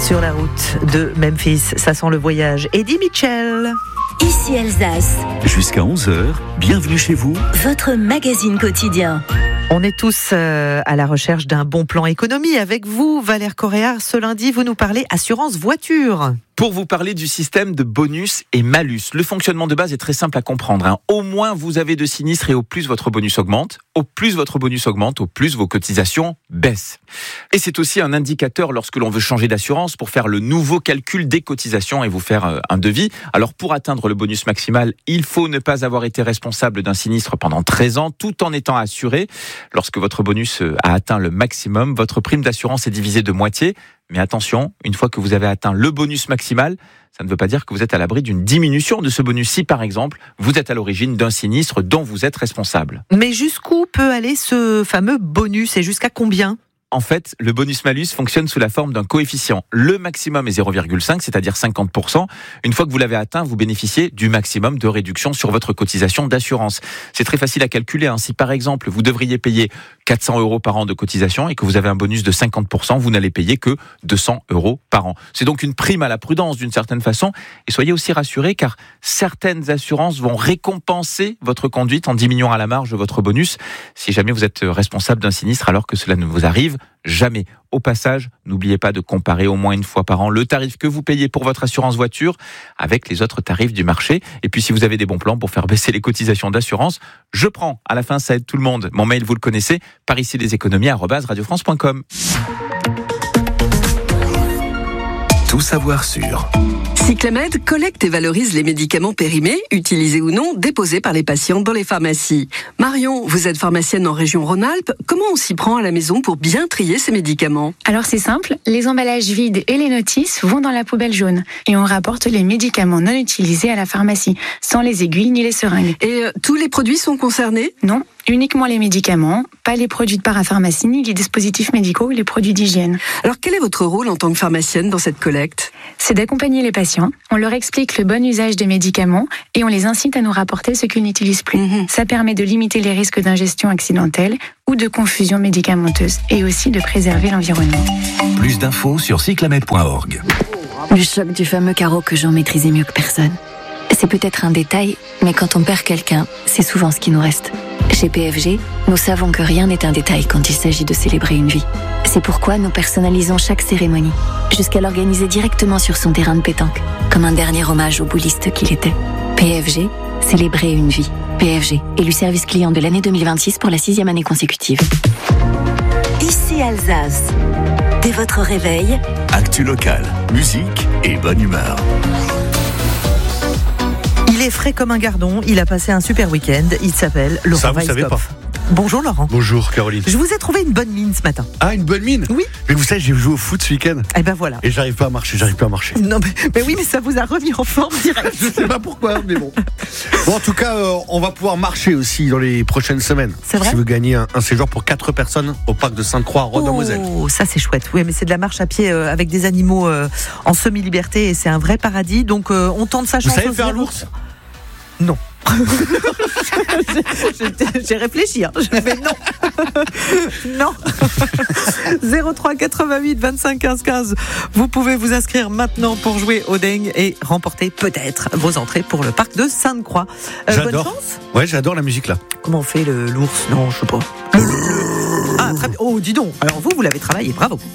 sur la route de Memphis. Ça sent le voyage. Eddie Mitchell. Ici Alsace. Jusqu'à 11h, bienvenue chez vous. Votre magazine quotidien. On est tous à la recherche d'un bon plan économie. Avec vous, Valère Correa, ce lundi, vous nous parlez assurance voiture. Pour vous parler du système de bonus et malus. Le fonctionnement de base est très simple à comprendre. Au moins vous avez de sinistres et au plus votre bonus augmente. Au plus votre bonus augmente, au plus vos cotisations baissent. Et c'est aussi un indicateur lorsque l'on veut changer d'assurance pour faire le nouveau calcul des cotisations et vous faire un devis. Alors pour atteindre le bonus maximal, il faut ne pas avoir été responsable d'un sinistre pendant 13 ans tout en étant assuré. Lorsque votre bonus a atteint le maximum, votre prime d'assurance est divisée de moitié. Mais attention, une fois que vous avez atteint le bonus maximal, ça ne veut pas dire que vous êtes à l'abri d'une diminution de ce bonus si, par exemple, vous êtes à l'origine d'un sinistre dont vous êtes responsable. Mais jusqu'où peut aller ce fameux bonus et jusqu'à combien ? En fait, le bonus-malus fonctionne sous la forme d'un coefficient. Le maximum est 0,5, c'est-à-dire 50%. Une fois que vous l'avez atteint, vous bénéficiez du maximum de réduction sur votre cotisation d'assurance. C'est très facile à calculer. Si par exemple, vous devriez payer 400 € par an de cotisation et que vous avez un bonus de 50%, vous n'allez payer que 200 € par an. C'est donc une prime à la prudence d'une certaine façon. Et soyez aussi rassurés car certaines assurances vont récompenser votre conduite en diminuant à la marge votre bonus si jamais vous êtes responsable d'un sinistre alors que cela ne vous arrive jamais. Au passage, n'oubliez pas de comparer au moins une fois par an le tarif que vous payez pour votre assurance voiture avec les autres tarifs du marché. Et puis si vous avez des bons plans pour faire baisser les cotisations d'assurance, je prends. À la fin, ça aide tout le monde. Mon mail, vous le connaissez, pariciedeséconomies@radiofrance.com. Tout savoir sur Cyclamed collecte et valorise les médicaments périmés, utilisés ou non, déposés par les patients dans les pharmacies. Marion, vous êtes pharmacienne en région Rhône-Alpes. Comment on s'y prend à la maison pour bien trier ces médicaments ? Alors c'est simple, les emballages vides et les notices vont dans la poubelle jaune. Et on rapporte les médicaments non utilisés à la pharmacie, sans les aiguilles ni les seringues. Et tous les produits sont concernés ? Non, uniquement les médicaments, pas les produits de parapharmacie, ni les dispositifs médicaux ou les produits d'hygiène. Alors quel est votre rôle en tant que pharmacienne dans cette collecte ? C'est d'accompagner les patients, on leur explique le bon usage des médicaments et on les incite à nous rapporter ce qu'ils n'utilisent plus. Ça permet de limiter les risques d'ingestion accidentelle ou de confusion médicamenteuse et aussi de préserver l'environnement. Plus d'infos sur cyclamed.org. Le choc du fameux carreau que Jean maîtrisait mieux que personne. C'est peut-être un détail, mais quand on perd quelqu'un, c'est souvent ce qui nous reste. Chez PFG, nous savons que rien n'est un détail quand il s'agit de célébrer une vie. C'est pourquoi nous personnalisons chaque cérémonie, jusqu'à l'organiser directement sur son terrain de pétanque, comme un dernier hommage au bouliste qu'il était. PFG, célébrer une vie. PFG, élu service client de l'année 2026 pour la 6e année consécutive. Ici Alsace. Dès votre réveil, Actu local, musique et bonne humeur. Il est frais comme un gardon, il a passé un super week-end, il s'appelle Laurent Ça, vous savez pas. Bonjour Laurent. Bonjour Caroline. Je vous ai trouvé une bonne mine ce matin. Ah, une bonne mine ? Oui. Mais vous savez, j'ai joué au foot ce week-end. Eh ben voilà. Et j'arrive pas à marcher. Non mais oui, mais ça vous a remis en forme direct. Je sais pas pourquoi, mais bon. Bon, en tout cas, on va pouvoir marcher aussi dans les prochaines semaines. C'est vrai ? Si vous gagnez un séjour pour 4 personnes au parc de Sainte-Croix à Rodin-Moselle. Oh, ça c'est chouette. Oui, mais c'est de la marche à pied avec des animaux en semi-liberté et c'est un vrai paradis. Donc on tente sa chance. Vous savez faire l'ours ? Non. J'ai réfléchi, je fais non. Non. 03 88 25 15 15. Vous pouvez vous inscrire maintenant pour jouer au dingue et remporter peut-être vos entrées pour le parc de Sainte-Croix. Bonne chance. Ouais, j'adore la musique là. Comment on fait l'ours ? Non, je sais pas. Ah, très bien. Oh, dis donc. Alors vous l'avez travaillé, bravo.